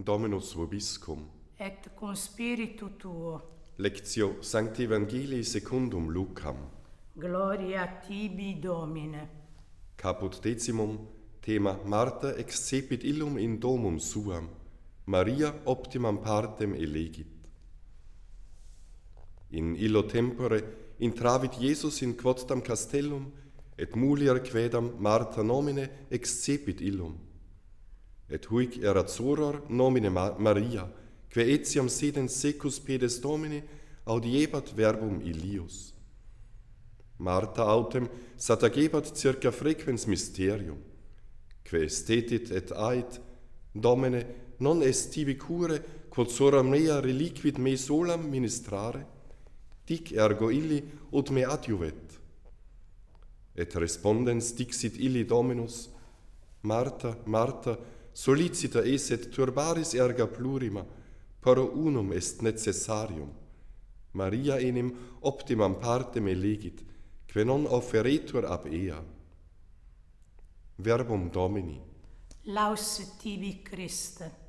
Dominus vobiscum. Et cum spiritu tuo. Lectio Sancti Evangelii secundum Lucam. Gloria tibi, Domine. Caput decimum, thema Martha excepit illum in domum suam, Maria optimam partem elegit. In illo tempore intravit Iesus in quodtam castellum, et mulier quedam Martha nomine excepit illum. Et huic erat soror nomine Maria, quae etiam sedens secus pedes Domini audiebat verbum illius. Martha autem satagebat circa frequens mysterium, quae stetit et ait, Domine, non est tibi cure, quod sora mea reliquit me solam ministrare, dic ergo illi ut me adjuvet. Et respondens dixit illi Dominus, Martha, Martha, solicita es et turbaris erga plurima, pero unum est necessarium. Maria enim optimam partem elegit, quae non offeretur ab ea. Verbum Domini. Laus tibi, Christe.